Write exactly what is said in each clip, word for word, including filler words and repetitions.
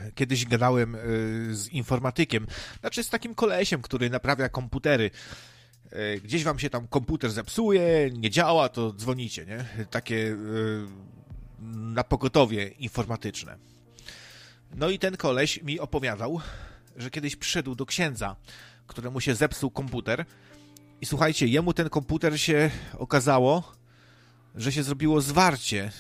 kiedyś gadałem z informatykiem, znaczy z takim kolesiem, który naprawia komputery. Gdzieś wam się tam komputer zepsuje, nie działa, to dzwonicie, nie? Takie na pogotowie informatyczne. No i ten koleś mi opowiadał, że kiedyś przyszedł do księdza, któremu się zepsuł komputer i słuchajcie, jemu ten komputer się okazało, że się zrobiło zwarcie.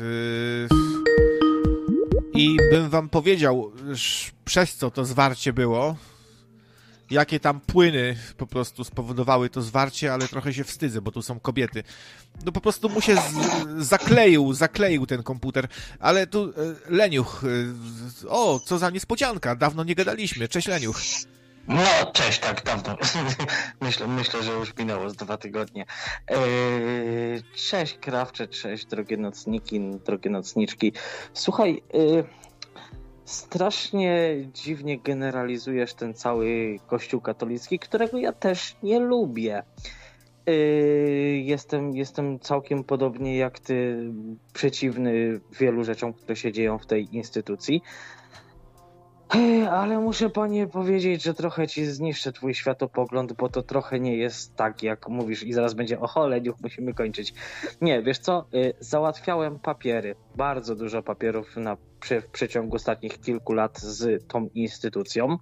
I bym wam powiedział, przez co to zwarcie było, jakie tam płyny po prostu spowodowały to zwarcie, ale trochę się wstydzę, bo tu są kobiety. No po prostu mu się z- zakleił, zakleił ten komputer, ale tu e, Leniuch, e, o, co za niespodzianka, dawno nie gadaliśmy, cześć Leniuch. No, cześć, tak, dawno. myślę, myślę, że już minęło z dwa tygodnie. Eee, cześć, Krawcze, cześć, drogie nocniki, drogie nocniczki. Słuchaj, e, strasznie dziwnie generalizujesz ten cały Kościół katolicki, którego ja też nie lubię. Yy, jestem, jestem całkiem podobnie jak ty przeciwny wielu rzeczom, które się dzieją w tej instytucji. Yy, ale muszę, panie, powiedzieć, że trochę ci zniszczę twój światopogląd, bo to trochę nie jest tak, jak mówisz i zaraz będzie oho, Leniuch, musimy kończyć. Nie, wiesz co, yy, załatwiałem papiery, bardzo dużo papierów na, przy, w przeciągu ostatnich kilku lat z tą instytucją.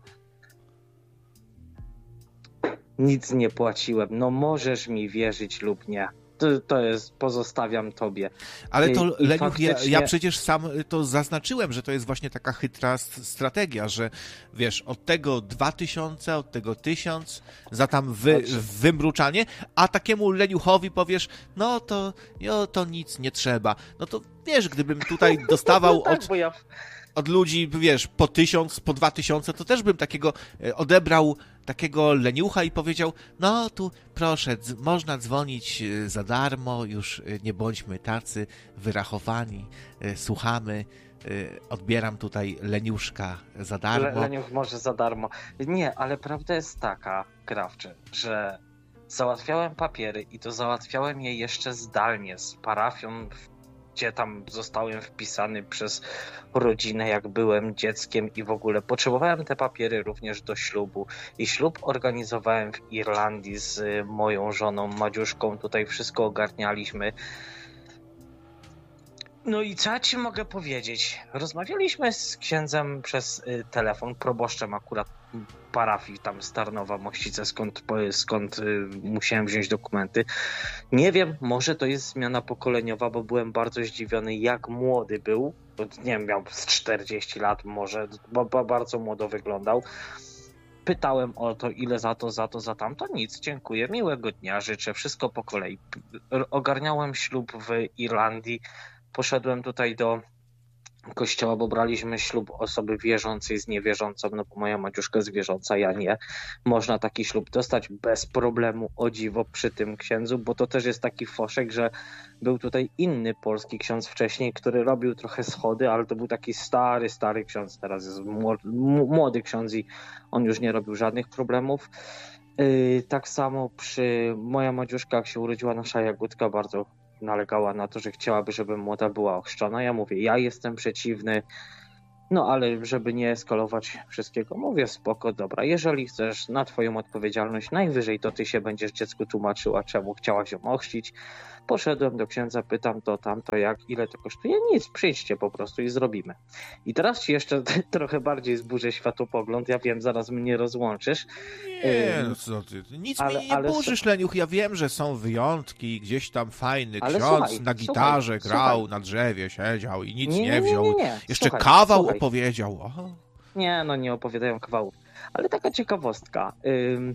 Nic nie płaciłem. No możesz mi wierzyć lub nie. To, to jest, pozostawiam tobie. Ale to, I, i Leniuch, faktycznie... ja, ja przecież sam to zaznaczyłem, że to jest właśnie taka chytra strategia, że wiesz, od tego dwa tysiące, od tego tysiąc, za tam wy, wymruczanie, a takiemu Leniuchowi powiesz, no to, jo, to nic nie trzeba. No to wiesz, gdybym tutaj dostawał no tak, od... bo ja... od ludzi, wiesz, po tysiąc, po dwa tysiące, to też bym takiego odebrał takiego leniucha i powiedział, no tu proszę, dz- można dzwonić za darmo, już nie bądźmy tacy wyrachowani, słuchamy, odbieram tutaj leniuszka za darmo. Le- Leniuch może za darmo. Nie, ale prawda jest taka, Krawcze, że załatwiałem papiery i to załatwiałem je jeszcze zdalnie z parafią, gdzie tam zostałem wpisany przez rodzinę, jak byłem dzieckiem i w ogóle potrzebowałem te papiery również do ślubu i ślub organizowałem w Irlandii z moją żoną Madziuszką, tutaj wszystko ogarnialiśmy. No i co ja ci mogę powiedzieć? Rozmawialiśmy z księdzem przez y, telefon, proboszczem akurat parafii tam z Tarnowa, Mościce, skąd, skąd y, musiałem wziąć dokumenty. Nie wiem, może to jest zmiana pokoleniowa, bo byłem bardzo zdziwiony, jak młody był. Nie wiem, miał z czterdzieści lat może, bo, bo bardzo młodo wyglądał. Pytałem o to, ile za to, za to, za tamto. Nic, dziękuję, miłego dnia, życzę, wszystko po kolei. Ogarniałem ślub w Irlandii. Poszedłem tutaj do kościoła, bo braliśmy ślub osoby wierzącej z niewierzącą, no bo moja Maciuszka jest wierząca, ja nie. Można taki ślub dostać bez problemu, o dziwo, przy tym księdzu, bo to też jest taki foszek, że był tutaj inny polski ksiądz wcześniej, który robił trochę schody, ale to był taki stary, stary ksiądz, teraz jest młody ksiądz i on już nie robił żadnych problemów. Yy, tak samo przy moja Maciuszka, jak się urodziła, nasza Jagódka, bardzo nalegała na to, że chciałaby, żeby młoda była ochrzczona. Ja mówię, ja jestem przeciwny, no ale żeby nie eskalować wszystkiego, mówię, spoko, dobra, jeżeli chcesz, na twoją odpowiedzialność, najwyżej to ty się będziesz dziecku tłumaczyła, czemu chciałaś ją ochrzcić. Poszedłem do księdza, pytam to, tamto, jak, ile to kosztuje, nic, przyjdźcie po prostu i zrobimy. I teraz ci jeszcze trochę bardziej zburzę światopogląd, ja wiem, zaraz mnie rozłączysz. Nie, no co ty, nic ale, mi nie ale... burzysz, Leniuch, ja wiem, że są wyjątki, gdzieś tam fajny ale ksiądz słuchaj, na gitarze słuchaj, grał, słuchaj. Na drzewie siedział i nic nie, nie, nie wziął, nie, nie, nie. Jeszcze słuchaj, kawał słuchaj. opowiedział. Aha. Nie, no nie opowiadają kawałów, ale taka ciekawostka. Ym...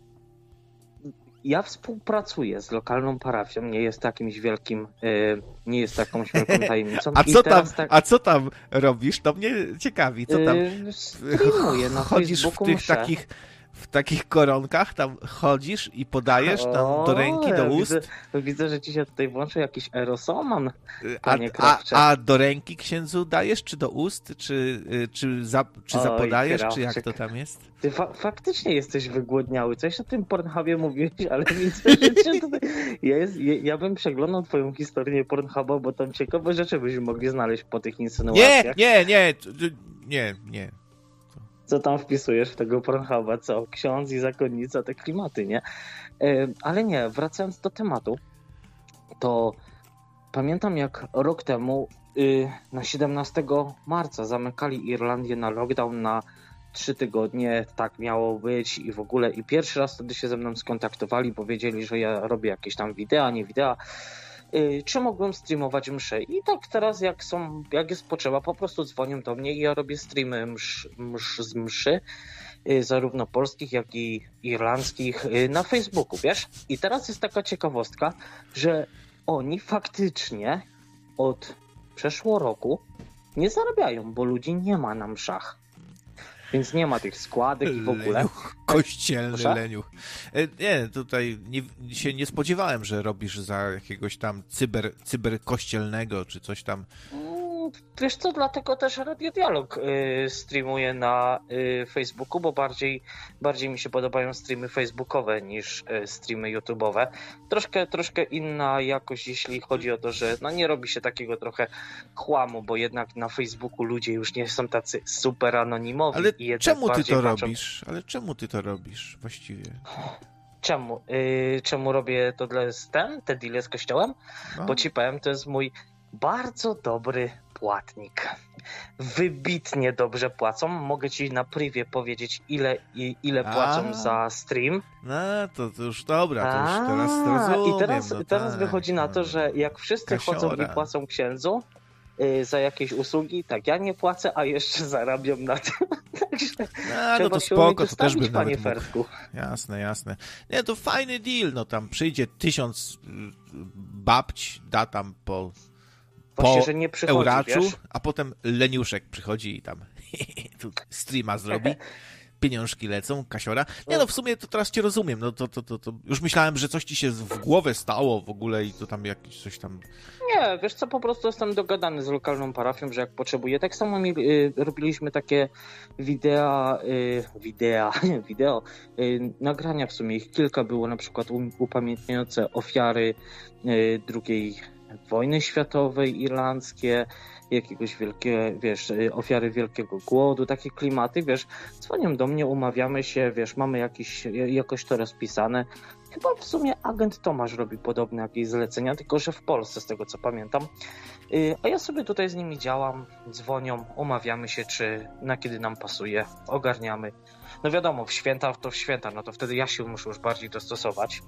Ja współpracuję z lokalną parafią, nie jest jakimś wielkim, yy, nie jest jakąś wielką tajemnicą. A co tam, tak... a co tam robisz? To mnie ciekawi, co tam? Yy, streamuję na chodzisz Facebooku, w tych muszę. takich w takich koronkach, tam chodzisz i podajesz tam o, do ręki, do ust. Widzę, widzę, że ci się tutaj włączy jakiś erosoman, a, a, a do ręki księdzu dajesz, czy do ust, czy, czy, za, czy Oj, zapodajesz, krawczyk. czy jak to tam jest? Ty fa- faktycznie jesteś wygłodniały. Coś o tym Pornhubie mówiłeś, ale widzę, że cię tutaj... Ja, jest, ja, ja bym przeglądał twoją historię Pornhuba, bo tam ciekawe rzeczy byśmy mogli znaleźć po tych insynuacjach. Nie, nie, nie. Nie, nie. Co tam wpisujesz w tego Pornhuba? Co? Ksiądz i zakonnica, te klimaty, nie? Yy, ale nie, wracając do tematu, to pamiętam jak rok temu yy, na siedemnastego marca zamykali Irlandię na lockdown na trzy tygodnie, tak miało być i w ogóle i pierwszy raz wtedy się ze mną skontaktowali, bo wiedzieli, że ja robię jakieś tam wideo, nie wideo, yy, czy mogłem streamować msze i tak teraz jak są, jak jest potrzeba, po prostu dzwonią do mnie i ja robię streamy msz, msz z mszy, yy, zarówno polskich, jak i irlandzkich yy, na Facebooku, wiesz? I teraz jest taka ciekawostka, że oni faktycznie od przeszło roku nie zarabiają, bo ludzi nie ma na mszach. Więc nie ma tych składek i w ogóle. Leniuch, kościelny Proszę? leniuch. E, Nie, tutaj nie, się nie spodziewałem, że robisz za jakiegoś tam cyber, cyberkościelnego czy coś tam. Wiesz co, dlatego też Radio Dialog y, streamuje na y, Facebooku, bo bardziej, bardziej mi się podobają streamy facebookowe niż y, streamy YouTube'owe. Troszkę, troszkę inna jakość, jeśli chodzi o to, że no nie robi się takiego trochę chłamu, bo jednak na Facebooku ludzie już nie są tacy super anonimowi. Ale i jednak czemu ty bardziej to patrzą... robisz? Ale czemu ty to robisz właściwie? Czemu? Y, czemu robię to dla ten, te deale z kościołem? No. Bo ci powiem, to jest mój bardzo dobry płatnik. Wybitnie dobrze płacą. Mogę ci na privie powiedzieć, ile, i- ile płacą A. za stream. No, to, to już dobra, to już A, teraz rozumiem. I teraz, no teraz tak, wychodzi na to, no. że jak wszyscy chodzą Kasiora. i płacą księdzu y, za jakieś usługi, tak ja nie płacę, a jeszcze zarabiam na tym. Także A, no trzeba to się umieć spoko, to też ustawić, bym panie nawet mógł. Fertku. Jasne, jasne. Nie, to fajny deal, no tam przyjdzie tysiąc y, babć, da tam po, Właśnie, po że nie przychodzi, euraczu, wiesz? a potem leniuszek przychodzi i tam tu streama zrobi. Pieniążki lecą, kasiora. Nie no, w sumie to teraz cię rozumiem. No to, to, to, to już myślałem, że coś ci się w głowę stało w ogóle i to tam jakieś coś tam... Nie, wiesz co, po prostu jestem dogadany z lokalną parafią, że jak potrzebuję. Tak samo mi, y, robiliśmy takie wideo, y, wideo, wideo y, nagrania w sumie. Ich kilka było, na przykład um, upamiętniające ofiary y, drugiej wojny światowej, irlandzkie, jakiegoś wielkie, wiesz, y, ofiary wielkiego głodu, takie klimaty, wiesz, dzwonią do mnie, umawiamy się, wiesz, mamy jakiś, jakoś to rozpisane. Chyba w sumie agent Tomasz robi podobne jakieś zlecenia, tylko że w Polsce, z tego co pamiętam. Yy, a ja sobie tutaj z nimi działam, dzwonią, umawiamy się, czy na kiedy nam pasuje, ogarniamy. No wiadomo, w święta to w święta, no to wtedy ja się muszę już bardziej dostosować.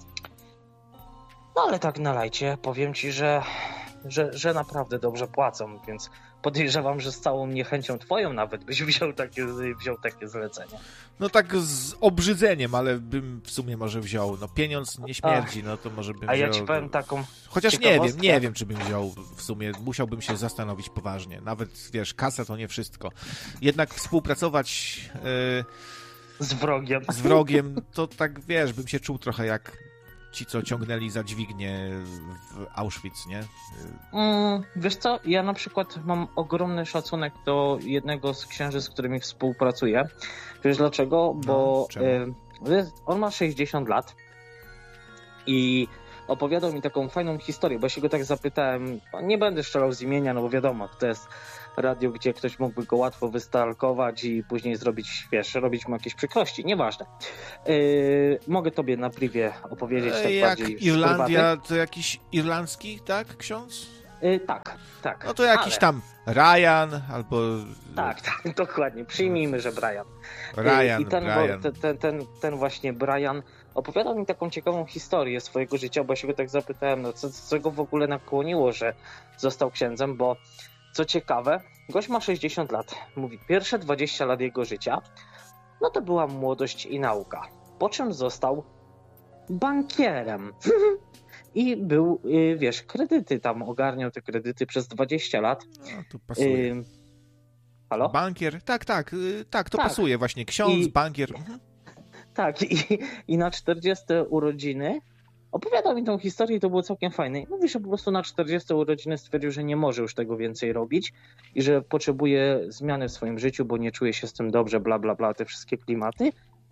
No ale tak na lajcie powiem ci, że, że, że naprawdę dobrze płacą, więc podejrzewam, że z całą niechęcią twoją nawet byś wziął takie, wziął takie zlecenie. No tak z obrzydzeniem, ale bym w sumie może wziął. No pieniądz nie śmierdzi, no to może bym A wziął. ja ci powiem taką Chociaż nie wiem, ciekawostkę. nie wiem, czy bym wziął w sumie. Musiałbym się zastanowić poważnie. Nawet, wiesz, kasa to nie wszystko. Jednak współpracować yy, Z wrogiem. z wrogiem, to tak, wiesz, bym się czuł trochę jak ci, co ciągnęli za dźwignię w Auschwitz, nie? Mm, wiesz co, ja na przykład mam ogromny szacunek do jednego z księży, z którymi współpracuję. Wiesz dlaczego? Bo czemu? y, on ma sześćdziesiąt lat i opowiadał mi taką fajną historię, bo ja się go tak zapytałem, nie będę strzelał z imienia, no bo wiadomo, to jest radio, gdzie ktoś mógłby go łatwo wystalkować i później zrobić, wiesz, robić mu jakieś przykrości, nieważne. Yy, mogę tobie na privie opowiedzieć tak Jak bardziej z Irlandia, prywatnych. to jakiś irlandzki, tak, ksiądz? Yy, tak, tak. No to jakiś ale... tam Ryan, albo... Tak, tak, dokładnie. Przyjmijmy, że Brian. Ryan, I ten, Brian. ten, ten, ten, ten właśnie Brian opowiadał mi taką ciekawą historię swojego życia, bo ja się go tak zapytałem, no co, co go w ogóle nakłoniło, że został księdzem, bo co ciekawe, gość ma sześćdziesiąt lat. Mówi, pierwsze dwadzieścia lat jego życia, no to była młodość i nauka. Po czym został bankierem. I był, wiesz, kredyty tam, ogarniał te kredyty przez dwadzieścia lat. No, to pasuje. Yy, halo? Bankier, tak, tak, y, tak, to Tak. pasuje właśnie. Ksiądz, I- bankier. Mhm. Tak, i, i na czterdzieste urodziny opowiadał mi tą historię i to było całkiem fajne. I mówi, że po prostu na czterdzieste urodziny stwierdził, że nie może już tego więcej robić i że potrzebuje zmiany w swoim życiu, bo nie czuje się z tym dobrze, bla, bla, bla, te wszystkie klimaty.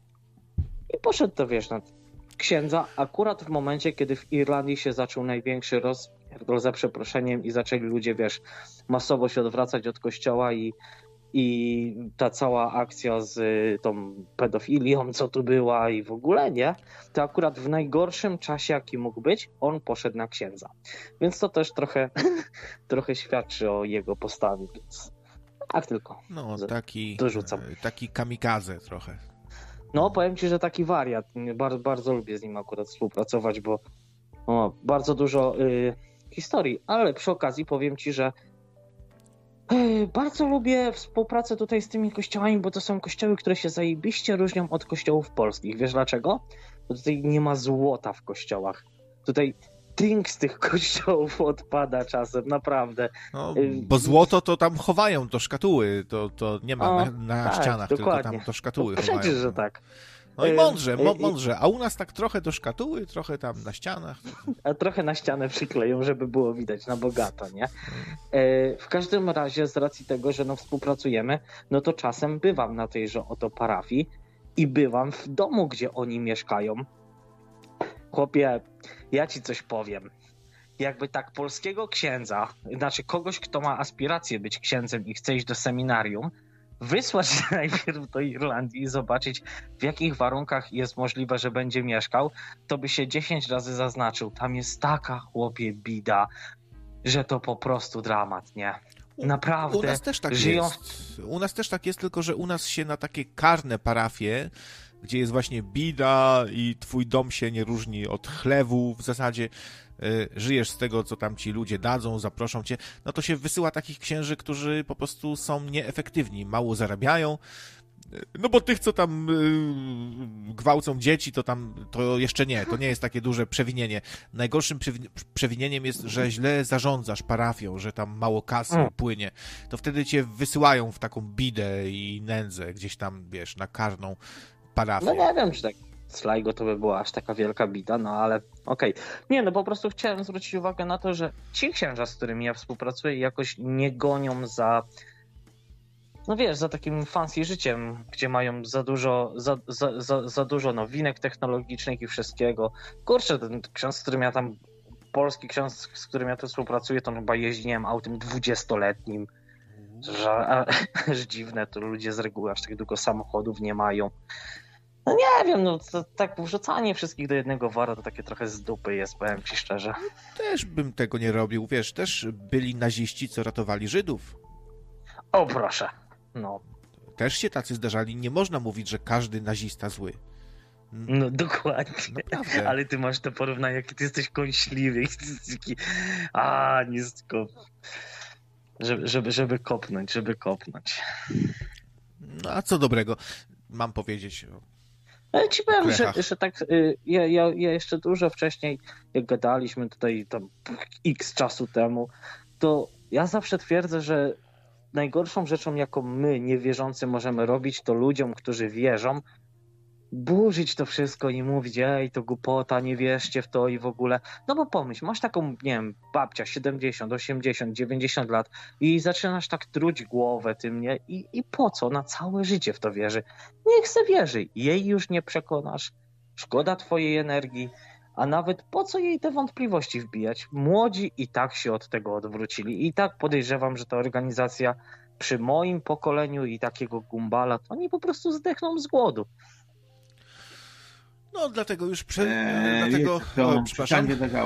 I poszedł to, wiesz, na księdza akurat w momencie, kiedy w Irlandii się zaczął największy rozpierdol, za przeproszeniem, i zaczęli ludzie, wiesz, masowo się odwracać od kościoła i i ta cała akcja z tą pedofilią, co tu była i w ogóle, nie? To akurat w najgorszym czasie, jaki mógł być, on poszedł na księdza. Więc to też trochę, trochę świadczy o jego postawie, więc tak tylko. No, taki, dorzucam. taki kamikaze trochę. No, powiem ci, że taki wariat. Bardzo, bardzo lubię z nim akurat współpracować, bo o, bardzo dużo y, historii, ale przy okazji powiem ci, że y, bardzo lubię współpracę tutaj z tymi kościołami, bo to są kościoły, które się zajebiście różnią od kościołów polskich. Wiesz dlaczego? Bo tutaj nie ma złota w kościołach. Tutaj tynk z tych kościołów odpada czasem, naprawdę. No, bo złoto to tam chowają, to szkatuły, to, to nie ma o, na, na tak, ścianach, dokładnie. Tylko tam to szkatuły no, chowają. Przecież, że tak. No i mądrze, mądrze, a u nas tak trochę do szkatuły, trochę tam na ścianach. A trochę na ścianę przykleją, żeby było widać na bogato, nie? W każdym razie z racji tego, że no współpracujemy, no to czasem bywam na tejże oto parafii i bywam w domu, gdzie oni mieszkają. Chłopie, ja ci coś powiem. Jakby tak polskiego księdza, znaczy kogoś, kto ma aspiracje być księdzem i chce iść do seminarium, wysłać się najpierw do Irlandii i zobaczyć, w jakich warunkach jest możliwe, że będzie mieszkał, to by się dziesięć razy zaznaczył. Tam jest taka, chłopie, bida, że to po prostu dramat, nie? Naprawdę. U nas też tak żyją... jest. U nas też tak jest, tylko że u nas się na takie karne parafie, gdzie jest właśnie bida i twój dom się nie różni od chlewu w zasadzie, y, żyjesz z tego, co tam ci ludzie dadzą, zaproszą cię, no to się wysyła takich księży, którzy po prostu są nieefektywni, mało zarabiają, no bo tych, co tam y, gwałcą dzieci, to tam, to jeszcze nie, to nie jest takie duże przewinienie. Najgorszym przewi- przewinieniem jest, że źle zarządzasz parafią, że tam mało kasy mm. płynie, to wtedy cię wysyłają w taką bidę i nędzę gdzieś tam, wiesz, na karną parafię. No nie wiem, czy tak Sligo to by była aż taka wielka bida, no ale okej. Okay. Nie, no po prostu chciałem zwrócić uwagę na to, że ci księża, z którymi ja współpracuję, jakoś nie gonią za, no wiesz, za takim fancy życiem, gdzie mają za dużo, za, za, za, za dużo nowinek technologicznych i wszystkiego. Kurczę, ten ksiądz, z którym ja tam, polski ksiądz, z którym ja tu współpracuję, to chyba jeździ, nie wiem, autem dwudziestoletnim. Że, że dziwne, to ludzie z reguły aż tak długo samochodów nie mają. No nie wiem, no to, tak wrzucanie wszystkich do jednego wora to takie trochę z dupy jest, powiem ci szczerze. Też bym tego nie robił, wiesz, też byli naziści, co ratowali Żydów. O proszę, no. Też się tacy zdarzali, nie można mówić, że każdy nazista zły. No dokładnie, naprawdę. Ale ty masz to porównanie, jaki ty jesteś kąśliwy, taki, a nie tylko... Żeby, żeby, żeby kopnąć, żeby kopnąć. No a co dobrego mam powiedzieć? Ja ci powiem, że, że tak, ja, ja, ja jeszcze dużo wcześniej, jak gadaliśmy tutaj tam x czasu temu, to ja zawsze twierdzę, że najgorszą rzeczą, jaką my, niewierzący, możemy robić, to ludziom, którzy wierzą, burzyć to wszystko i mówić, ej, to głupota, nie wierzcie w to i w ogóle. No bo pomyśl, masz taką, nie wiem, babcia siedemdziesiąt, osiemdziesiąt, dziewięćdziesiąt lat i zaczynasz tak truć głowę tym, nie? I, i po co? Na całe życie w to wierzy. Niech se wierzy. Jej już nie przekonasz. Szkoda twojej energii. A nawet po co jej te wątpliwości wbijać? Młodzi i tak się od tego odwrócili. I tak podejrzewam, że ta organizacja przy moim pokoleniu i takiego gumbala, to oni po prostu zdechną z głodu. No, dlatego już prze... Eee, dlatego... To, o, przepraszam. Taka...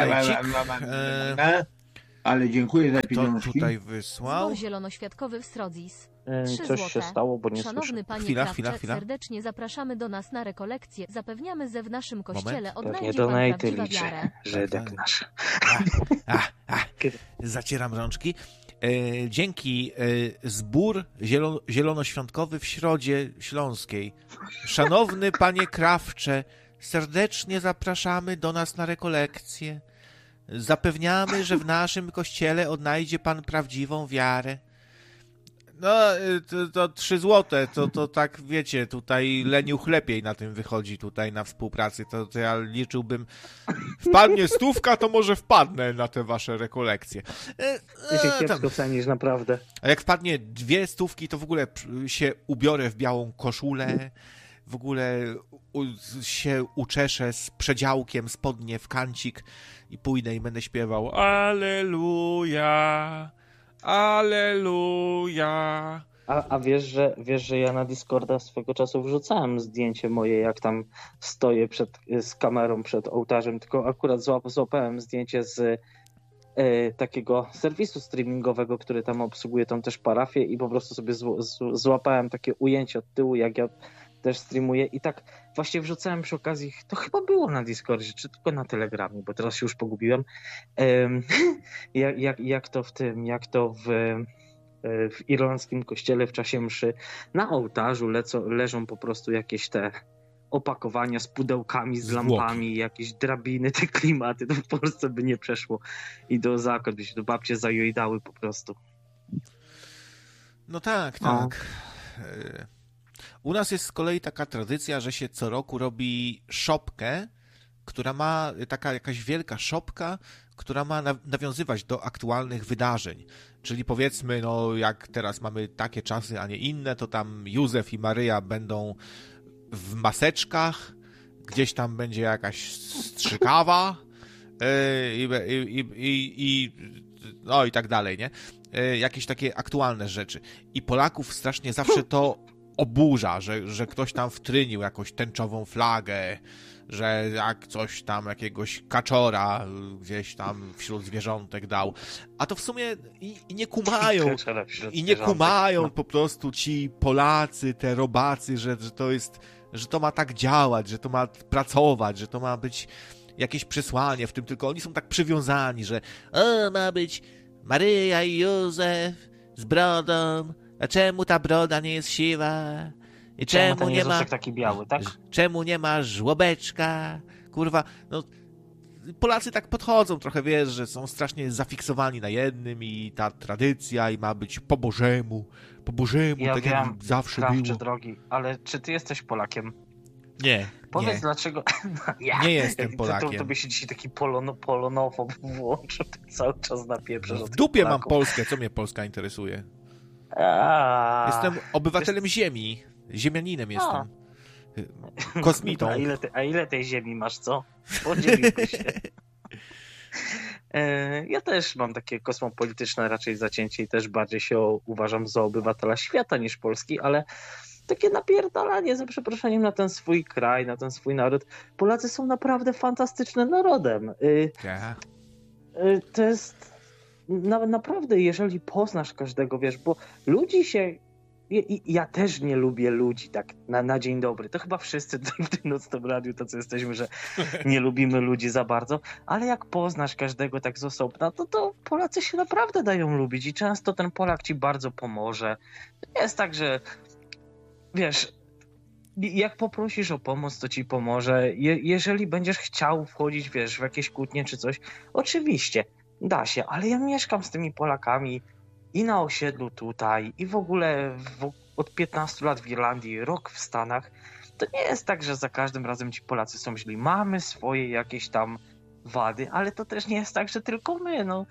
Eee, ale dziękuję za pieniążki. Kto tutaj wysłał? Zbór zielonoświatkowy w Strodzis. Eee, coś złote. Się stało, bo nie Szanowny słyszę. panie chwila, Krawcze, chwila, chwila. serdecznie zapraszamy do nas na rekolekcję. Zapewniamy, że w naszym kościele Moment. odnajdzie pan prawdziwa liczy, wiarę. Żydek nasz. A, a, a. Zacieram rączki. E, dzięki e, zbór zielon, zielonoświątkowy w Środzie Śląskiej. Szanowny panie Krawcze, serdecznie zapraszamy do nas na rekolekcję. Zapewniamy, że w naszym kościele odnajdzie pan prawdziwą wiarę. No, to, to trzy złote, to, to tak, wiecie, tutaj leniuch lepiej na tym wychodzi, tutaj na współpracy, to, to ja liczyłbym, wpadnie stówka, to może wpadnę na te wasze rekolekcje. E, Ty się kiepsko cenisz, naprawdę. A jak wpadnie dwie stówki, to w ogóle się ubiorę w białą koszulę, w ogóle u, się uczeszę z przedziałkiem, spodnie w kancik i pójdę i będę śpiewał Alleluja. Alleluja. A, a wiesz, że, wiesz, że ja na Discorda swego czasu wrzucałem zdjęcie moje, jak tam stoję przed, z kamerą przed ołtarzem, tylko akurat złap, złapałem zdjęcie z e, takiego serwisu streamingowego, który tam obsługuje tą też parafię i po prostu sobie zł, złapałem takie ujęcie od tyłu, jak ja też streamuję i tak właśnie wrzucałem przy okazji, to chyba było na Discordzie, czy tylko na Telegramie, bo teraz się już pogubiłem, um, jak, jak, jak to w tym, jak to w... w irlandzkim kościele w czasie mszy na ołtarzu leco, leżą po prostu jakieś te opakowania z pudełkami, z Zwłoki. lampami, jakieś drabiny, te klimaty, to w Polsce by nie przeszło i do zakład by się do babcie zajojdały po prostu. No tak, tak. U nas jest z kolei taka tradycja, że się co roku robi szopkę, która ma, taka jakaś wielka szopka, która ma nawiązywać do aktualnych wydarzeń. Czyli powiedzmy, no jak teraz mamy takie czasy, a nie inne, to tam Józef i Maryja będą w maseczkach, gdzieś tam będzie jakaś strzykawa yy, i, i, i, i no i tak dalej, nie? Yy, jakieś takie aktualne rzeczy. I Polaków strasznie zawsze to oburza, że, że ktoś tam wtrynił jakąś tęczową flagę, że jak coś tam, jakiegoś kaczora gdzieś tam wśród zwierzątek dał. A to w sumie i, i nie kumają, i nie kumają po prostu ci Polacy, te robacy, że, że to jest, że to ma tak działać, że to ma pracować, że to ma być jakieś przesłanie w tym, tylko oni są tak przywiązani, że o, ma być Maryja i Józef z brodą, a czemu ta broda nie jest siwa? I czemu, czemu nie ma taki biały, tak? Czemu nie ma żłobeczka? Kurwa, no Polacy tak podchodzą trochę, wiesz, że są strasznie zafiksowani na jednym i ta tradycja i ma być po Bożemu, po Bożemu, ja tak wiem, jak zawsze było. Drogi, ale czy ty jesteś Polakiem? Nie, Powiedz nie. dlaczego... ja, nie jestem Polakiem. To, to by się dzisiaj taki polono, polonofob włączył, cały czas napieprze. W dupie mam Polskę, co mnie Polska interesuje? A... Jestem obywatelem Wiesz... Ziemi, ziemianinem jestem. A. Kosmitą. A ile, ty, a ile tej ziemi masz, co? Podzieliłby się. Ja też mam takie kosmopolityczne raczej zacięcie i też bardziej się uważam za obywatela świata niż Polski, ale takie napierdalanie za przeproszeniem na ten swój kraj, na ten swój naród. Polacy są naprawdę fantastycznym narodem. Ja. To jest na, naprawdę, jeżeli poznasz każdego, wiesz, bo ludzi się... I ja też nie lubię ludzi tak na, na dzień dobry. To chyba wszyscy w tym nocnym radiu tacy jesteśmy, że nie lubimy ludzi za bardzo, ale jak poznasz każdego tak z osobna, to, to Polacy się naprawdę dają lubić i często ten Polak ci bardzo pomoże. To jest tak, że wiesz, jak poprosisz o pomoc, to ci pomoże. Je, jeżeli będziesz chciał wchodzić, wiesz, w jakieś kłótnie czy coś, oczywiście da się, ale ja mieszkam z tymi Polakami i na osiedlu tutaj, i w ogóle w, od piętnastu lat w Irlandii, rok w Stanach. To nie jest tak, że za każdym razem ci Polacy są źli. Mamy swoje jakieś tam wady, ale to też nie jest tak, że tylko my. No.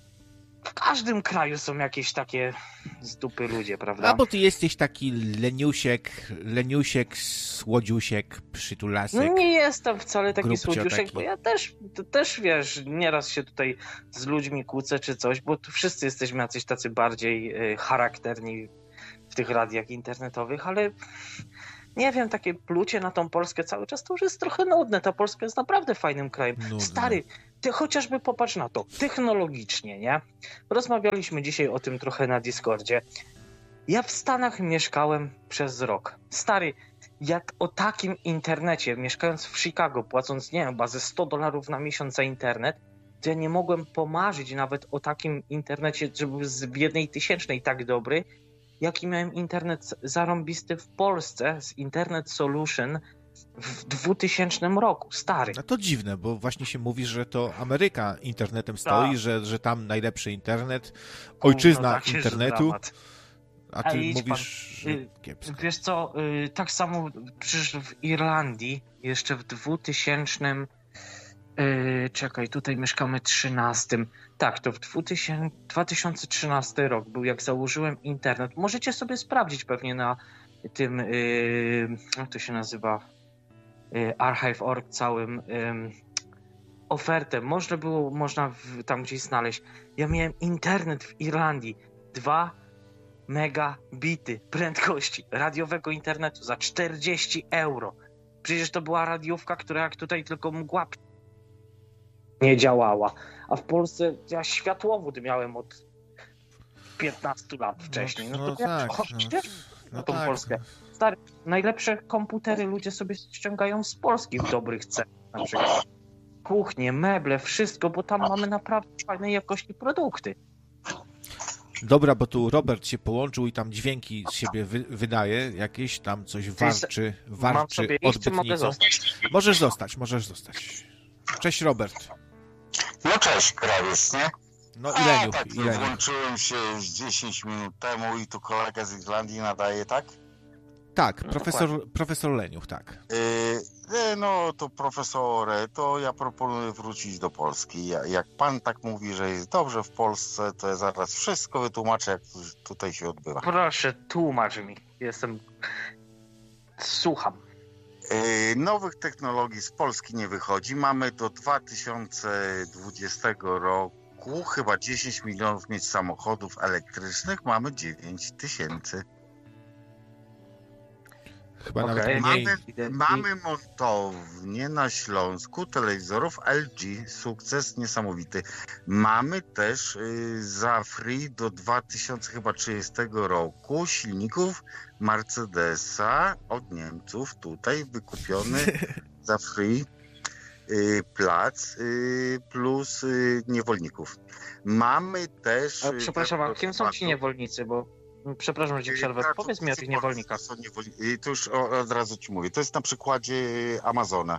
W każdym kraju są jakieś takie z dupy ludzie, prawda? A bo ty jesteś taki leniusiek, leniusiek, słodziusiek, przytulasek. No nie jestem wcale taki słodziusiek, taki. Bo ja też, też, wiesz, nieraz się tutaj z ludźmi kłócę czy coś, bo tu wszyscy jesteśmy jacyś tacy bardziej y, charakterni w tych radiach internetowych, ale nie wiem, takie plucie na tą Polskę cały czas to już jest trochę nudne. Ta Polska jest naprawdę fajnym krajem. Nudne. Stary, ty chociażby popatrz na to, technologicznie, nie? Rozmawialiśmy dzisiaj o tym trochę na Discordzie. Ja w Stanach mieszkałem przez rok. Stary, jak o takim internecie, mieszkając w Chicago, płacąc, nie wiem, chyba ze sto dolarów na miesiąc za internet, to ja nie mogłem pomarzyć nawet o takim internecie, żeby był w jednej tysięcznej tak dobry, jaki miałem internet zarąbisty w Polsce z Internet Solution w dwutysięcznym roku, stary. A to dziwne, bo właśnie się mówi, że to Ameryka internetem stoi, że, że tam najlepszy internet, ojczyzna Kurno, internetu, a ty a mówisz, pan, że kiepsko. Wiesz co, tak samo przecież w Irlandii jeszcze w dwutysięcznym Yy, czekaj, tutaj mieszkamy trzynastym. Tak, to w dwa tysiące trzynasty rok był, jak założyłem internet. Możecie sobie sprawdzić pewnie na tym, yy, jak to się nazywa, yy, archive kropka org całym yy, ofertę. Można było, można w, tam gdzieś znaleźć. Ja miałem internet w Irlandii. dwa megabity prędkości radiowego internetu za czterdzieści euro. Przecież to była radiówka, która jak tutaj tylko mgła nie działała. A w Polsce ja światłowód miałem od piętnastu lat wcześniej. No, No, to no ja tak, chodźcie no, na no tą tak, Polskę. no. Stary, najlepsze komputery ludzie sobie ściągają z Polski w dobrych cenach. Na przykład kuchnie, meble, wszystko, bo tam mamy naprawdę fajnej jakości produkty. Dobra, bo tu Robert się połączył i tam dźwięki z siebie wy, wydaje, jakieś tam coś warczy, Mam warczy sobie iść, czy mogę odbytnicą. zostać? Możesz zostać, możesz zostać. Cześć Robert. No cześć, krawiec, nie? No A, Ileniuch, tak, Ileniuch. włączyłem się z dziesięć minut temu i tu kolega z Irlandii nadaje, tak? Tak, No profesor, profesor Leniuch, tak. Yy, no to profesorze, to ja proponuję wrócić do Polski. Ja, jak pan tak mówi, że jest dobrze w Polsce, to ja zaraz wszystko wytłumaczę, jak tutaj się odbywa. Proszę, tłumacz mi. Jestem... Słucham. Yy, nowych technologii z Polski nie wychodzi. Mamy do dwa tysiące dwudziestego roku chyba dziesięć milionów mieć samochodów elektrycznych, mamy dziewięć tysięcy. Chyba Okej. nawet mniej. Mamy, mamy montownię na Śląsku telewizorów L G, sukces niesamowity. Mamy też y, za free do dwa tysiące trzydziestego roku silników Mercedesa od Niemców, tutaj wykupiony za free y, plac y, plus y, niewolników. Mamy też... Ale przepraszam, a kim są ci y, niewolnicy, bo... Przepraszam, że ci przerwę. Powiedz mi o tych niewolnikach. To już od razu ci mówię. To jest na przykładzie Amazona.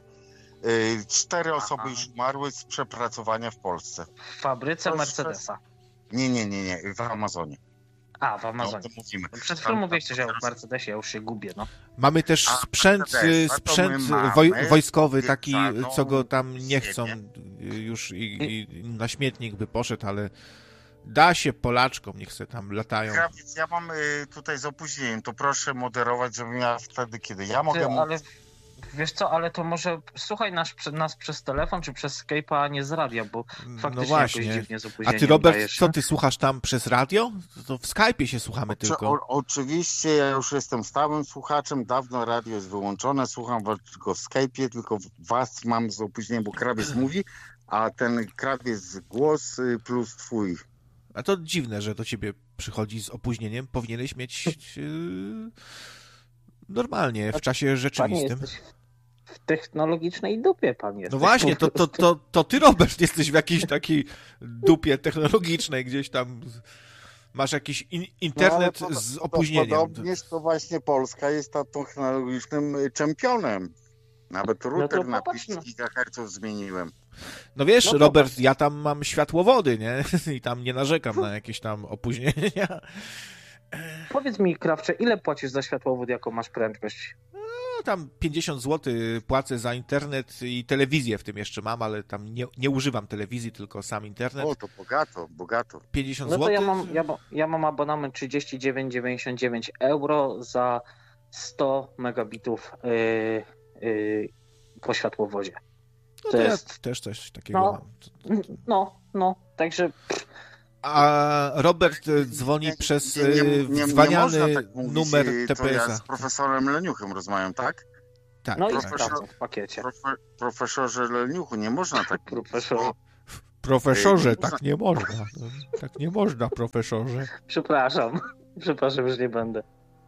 Cztery Aha. osoby już umarły z przepracowania w Polsce. W fabryce Proszę. Mercedesa. Nie, nie, nie, nie. W Amazonie. A, w Amazonie. No, mówimy. Przed chwilą mówiliście, że ja w Mercedesie, ja już się gubię, no. Mamy też A, sprzęt, Mercedesa, sprzęt to my woj, mamy wojskowy, taki, wjeżdżaną co go tam nie chcą ziemię. już i, i na śmietnik by poszedł, ale da się Polaczkom, niech se tam latają. Krawiec, ja mam y, tutaj z opóźnieniem, to proszę moderować, żebym ja wtedy, kiedy ja mogę Ty, mówić. ale wiesz co, ale to może słuchaj nas, nas przez telefon czy przez Skype'a, a nie z radia, bo faktycznie No właśnie. jakoś dziwnie z A opóźnieniem ty, Robert, dajesz, co nie? ty słuchasz tam przez radio? To w Skype'ie się słuchamy Oczy, tylko. o, oczywiście, ja już jestem stałym słuchaczem, dawno radio jest wyłączone, słucham was tylko w Skype'ie, tylko was mam z opóźnieniem, bo krawiec mówi, a ten krawiec głos y, plus twój. A to dziwne, że do ciebie przychodzi z opóźnieniem. Powinieneś mieć yy, normalnie, w czasie Panie, rzeczywistym. jesteś w technologicznej dupie, pan jest. No właśnie, to, to, to, to ty, Robert, jesteś w jakiejś takiej dupie technologicznej, gdzieś tam masz jakiś in, internet No, z opóźnieniem. Podobnie to właśnie Polska jest ta technologicznym czempionem. Nawet router No to na popatrz, pięć no. gigaherców zmieniłem. No wiesz, No to Robert, tak. ja tam mam światłowody, nie? I tam nie narzekam na jakieś tam opóźnienia. Powiedz mi, Krawcze, ile płacisz za światłowód, jaką masz prędkość? No tam pięćdziesiąt złotych płacę za internet i telewizję w tym jeszcze mam, ale tam nie, nie używam telewizji, tylko sam internet. O, to bogato, bogato. pięćdziesiąt No to złotych. ja mam, ja, ma- ja mam abonament trzydzieści dziewięć dziewięćdziesiąt dziewięć euro za sto megabitów yy, yy, po światłowodzie. No to to ja jest- też coś takiego No. mam. No, no, także A Robert e, dzwoni Nie, przez nie, nie, e, nie, nie wzwaniany można tak mówić, numer y, To ja T P S-a. z profesorem Leniuchem rozmawiam, tak? Tak, no i tak. profesor- sprawdzam w pakiecie. Profe, profesorze Leniuchu, nie można tak Profesor. bo- Profesorze, Ej, tak nie można. No, tak nie można, profesorze. Przepraszam. Przepraszam, już nie będę.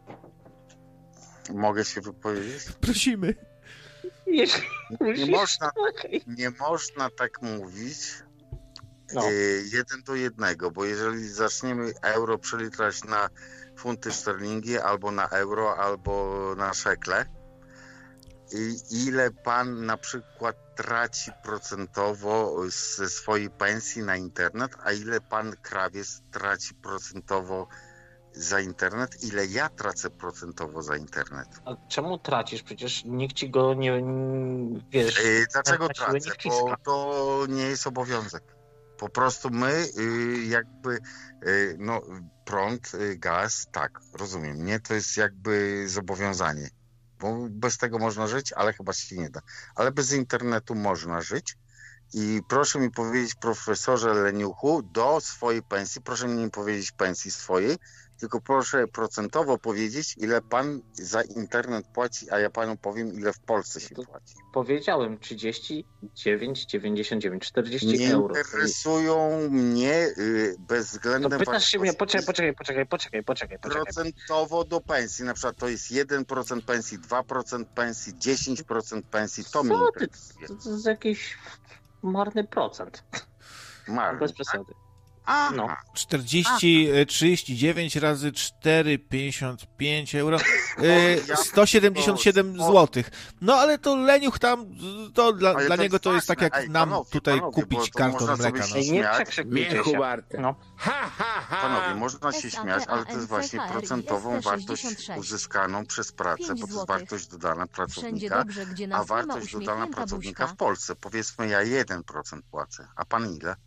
Mogę się wypowiedzieć? Prosimy. Jeśli Nie musisz, można, okej. nie można tak mówić No. y, jeden do jednego, bo jeżeli zaczniemy euro przeliczać na funty szterlingi, albo na euro, albo na szekle, i ile pan na przykład traci procentowo ze swojej pensji na internet, a ile pan krawiec traci procentowo za internet, ile ja tracę procentowo za internet. A czemu tracisz? Przecież nikt ci go nie... nie wiesz... Yy, dlaczego na siłę tracę? nie wciska. Bo to nie jest obowiązek. Po prostu my yy, jakby yy, no prąd, yy, gaz, tak, rozumiem, nie? To jest jakby zobowiązanie. Bo bez tego można żyć, ale chyba się nie da. Ale bez internetu można żyć. I proszę mi powiedzieć, profesorze Leniuchu, do swojej pensji, proszę mi nie powiedzieć pensji swojej, tylko proszę procentowo powiedzieć, ile pan za internet płaci, a ja panu powiem, ile w Polsce się płaci. Powiedziałem trzydzieści dziewięć dziewięćdziesiąt dziewięć, czterdzieści Nie euro. interesują mnie y, bez względu To na... pytasz się mnie, poczekaj, poczekaj, poczekaj, poczekaj, poczekaj, poczekaj. Procentowo do pensji, na przykład to jest jeden procent pensji, dwa procent pensji, dziesięć procent pensji, to mnie Co ty? interesuje. To, to jest jakiś marny procent. Marny, Bez tak? przesady. Aha. No. czterdzieści, trzydzieści dziewięć razy cztery, pięćdziesiąt pięć euro, ja sto siedemdziesiąt siedem złotych. No ale to leniuch tam, to dla, Ale dla to niego to jest ważne. tak jak Ej, nam panowie, tutaj panowie, bo kupić to karton można mleka. sobie No. Ej, nie śmiać. przekrzykujcie Miechu się. warte. No. Ha, ha, ha! Panowie, można się S A T śmiać, ale to A N jest C właśnie K R I procentową S T wartość sześćdziesiąt sześć. uzyskaną przez pracę, pięć bo to jest złotych. wartość dodana Wszędzie pracownika, dobrze, gdzie a nas nie ma, wartość dodana uśmiechnięta pracownika buźka. w Polsce. Powiedzmy, ja jeden procent płacę, a pan ile?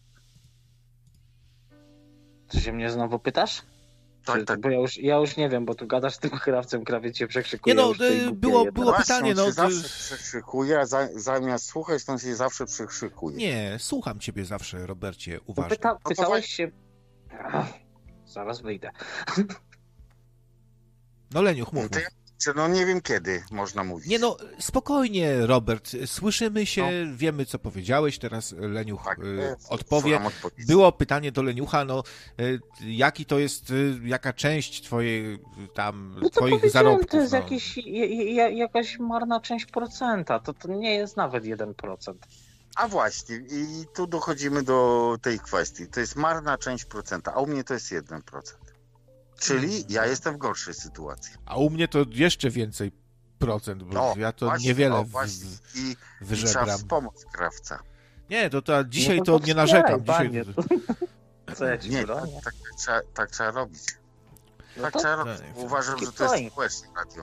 Czy się mnie znowu pytasz? Tak, Czy, tak. Bo ja już, ja już nie wiem, bo tu gadasz z tym krawcem, krawiec cię przekrzykuje. Nie no, już tej y, głupie było- jedno. było Właśnie, pytanie, on no, się to- zawsze przekrzykuje, a za, zamiast słuchać, to on się zawsze przekrzykuje. Nie, słucham ciebie zawsze, Robercie, Bo uważnie. pyta, to pytałeś weź- się... Ach, zaraz wyjdę. No Leniuch, mów. No to mów. ja, no nie wiem kiedy można mówić. Nie no, spokojnie, Robert, słyszymy się, wiemy co powiedziałeś, teraz Leniuch Tak, y, e, odpowie. słucham odpowiedzi. Było pytanie do Leniucha, no y, jaki to jest, y, jaka część twojej tam, No to twoich powiedziałem, zarobków? to jest no. jakiś, je, je, jakaś marna część procenta. To, to nie jest nawet jeden procent. A właśnie, i tu dochodzimy do tej kwestii. To jest marna część procenta, a u mnie to jest jeden procent. Czyli ja jestem w gorszej sytuacji. A u mnie to jeszcze więcej procent, bo O, ja to właśnie, niewiele o, w, właśnie. I, i trzeba wyżebram. wspomóc krawca. Nie, to, to dzisiaj No to to nie narzekam. wspieraj, Dzisiaj, panie. Co ja ci Nie, tak, bronię? tak, trzeba, tak trzeba robić. No Tak to, trzeba No, robić. nie, Uważam, że to Fajnie. jest społeczne radio.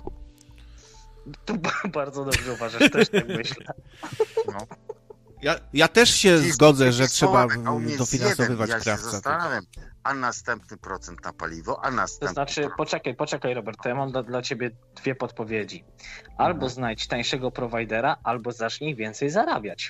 to bardzo dobrze uważasz, też tak myślę. No. ja, ja też się Jest zgodzę, taki że trzeba słowek, a u mnie jest dofinansowywać jeden. Ja się krawca. zastanawiam, a następny procent na paliwo, a To następny znaczy, procent. poczekaj, poczekaj Robert, to ja mam dla, dla ciebie dwie podpowiedzi. Albo Mhm. znajdź tańszego prowajdera, albo zacznij więcej zarabiać.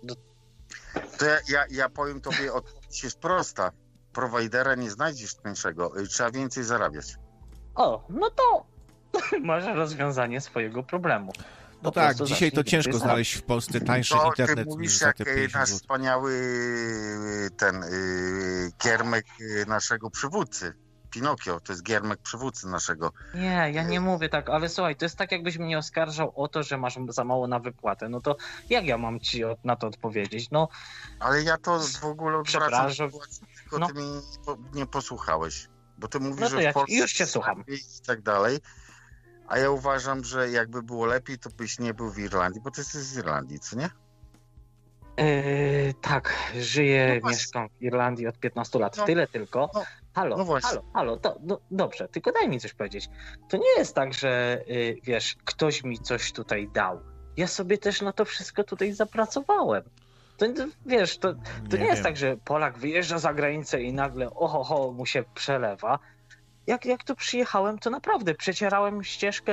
To ja, ja, ja powiem tobie, odpowiedź jest prosta. Prowajdera nie znajdziesz tańszego, y, trzeba więcej zarabiać. O, no to masz rozwiązanie swojego problemu. No Po tak, prostu dzisiaj to zacznij ciężko więcej znaleźć w Polsce tańszy To ty internet niż mówisz za jak te y, pięćdziesiąt nasz złotych. wspaniały y, ten y, giermek y, naszego przywódcy. Pinokio, to jest giermek przywódcy naszego. Nie, ja nie mówię tak, ale słuchaj, to jest tak, jakbyś mnie oskarżał o to, że masz za mało na wypłatę. No to jak ja mam ci od- na to odpowiedzieć? No, Ale ja to w ogóle odwracam Przepraszam. sytuację, tylko No. ty mnie nie, po- nie posłuchałeś. Bo ty mówisz, No to że ja w Polsce już cię jest słucham. lepiej i tak dalej. A ja uważam, że jakby było lepiej, to byś nie był w Irlandii, bo ty jesteś z Irlandii, co nie? Yy, tak, żyję, No właśnie. mieszkam w Irlandii od piętnastu lat. No. Tyle tylko. No. Halo, No właśnie. halo, halo, to, no, dobrze, tylko daj mi coś powiedzieć. To nie jest tak, że yy, wiesz, ktoś mi coś tutaj dał. Ja sobie też na to wszystko tutaj zapracowałem. To wiesz, to, to nie, jest wiem. tak, że Polak wyjeżdża za granicę i nagle oho, ho, mu się przelewa. Jak, jak tu przyjechałem, to naprawdę przecierałem ścieżkę